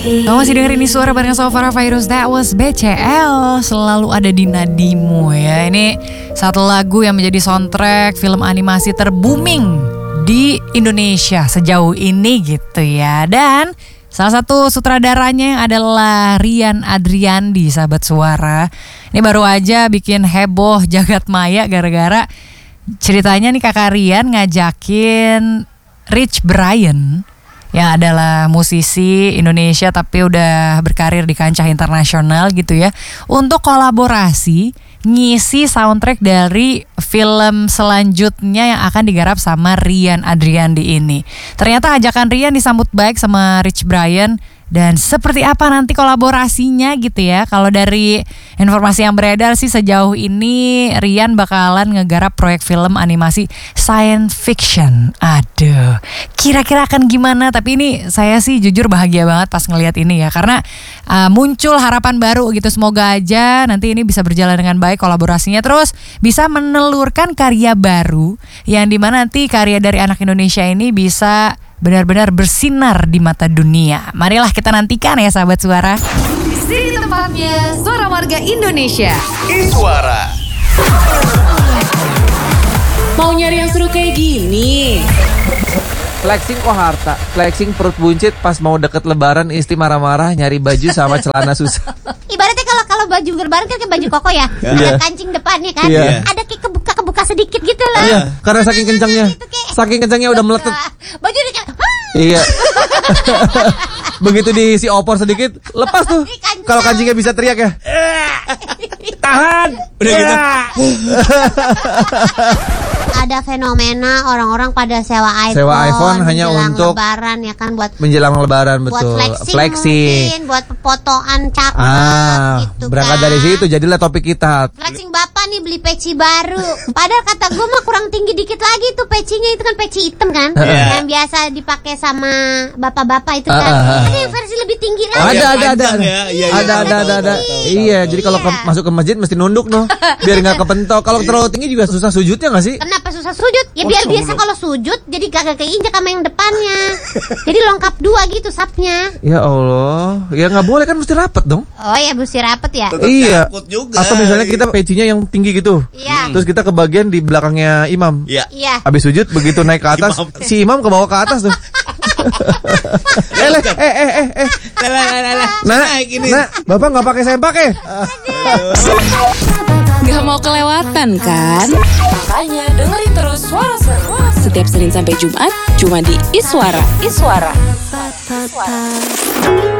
Kamu masih dengerin ini suara bareng sama Farah Virus. That was BCL. Selalu ada di nadimu ya. Ini satu lagu yang menjadi soundtrack film animasi terbooming di Indonesia sejauh ini gitu ya. Dan salah satu sutradaranya adalah Rian Adriandi, sahabat suara. Ini baru aja bikin heboh jagat maya gara-gara ceritanya nih kakak Rian ngajakin Rich Brian yang adalah musisi Indonesia tapi udah berkarir di kancah internasional gitu ya, untuk kolaborasi ngisi soundtrack dari film selanjutnya yang akan digarap sama Rian Adriandi ini. Ternyata ajakan Rian disambut baik sama Rich Brian. Dan seperti apa nanti kolaborasinya gitu ya. Kalau dari informasi yang beredar sih sejauh ini Rian bakalan ngegarap proyek film animasi science fiction. Aduh, kira-kira akan gimana? Tapi ini saya sih jujur bahagia banget pas ngelihat ini ya. Karena muncul harapan baru gitu. Semoga aja nanti ini bisa berjalan dengan baik kolaborasinya. Terus bisa menelurkan karya baru yang dimana nanti karya dari anak Indonesia ini bisa benar-benar bersinar di mata dunia. Marilah kita nantikan ya sahabat suara. Di sini tempatnya Suara Warga Indonesia. Suara. Mau nyari yang seru kayak gini? Flexing kok harta, flexing perut buncit pas mau deket lebaran istri marah-marah nyari baju sama celana susah. Ibaratnya kalau baju lebaran kan kayak baju koko ya, ada kancing depannya kan, ada kayak kebuka sedikit gitu loh. Iya, karena saking kencangnya udah meletet. Baju udah kayak, Iya. Begitu diisi opor sedikit, lepas tuh. Kalau kancingnya bisa teriak ya. Tahan. Udah gitu. ada fenomena orang-orang pada sewa iPhone hanya menjelang untuk lebaran ya kan, buat menjelang lebaran, betul. Buat flexing. Mungkin buat fotoan cakep gitu berangkat kan. dari situ jadilah topik kita. Flexing bapak nih beli peci baru. Padahal kata gue mah kurang tinggi dikit lagi tuh pecinya, itu kan peci hitam kan, yang biasa dipakai sama bapak-bapak itu kan. Ada yang versi lebih tinggi lagi. Ada. Iya, jadi kalau masuk ke masjid mesti nunduk noh, biar nggak kepentok. Kalau terlalu tinggi juga susah sujudnya nggak sih? Kenapa susah sujud? Ya biar biasa kalau sujud jadi kagak keinjak sama yang depannya. Jadi lengkap dua gitu sapnya. Ya Allah, ya nggak boleh kan, mesti rapet dong. Oh ya, mesti rapet ya. Tetap iya. juga. Atau misalnya kita pecinya yang tinggi gitu. Iya. Terus kita ke bagian di belakangnya imam. Iya. Habis sujud begitu naik ke atas, si imam ke bawah ke atas tuh. Nah, Bapak nggak pakai sempak ya? Gak mau kelewatan kan? Makanya dengerin terus Suara Seru setiap Senin sampai Jumat cuma di Iswara.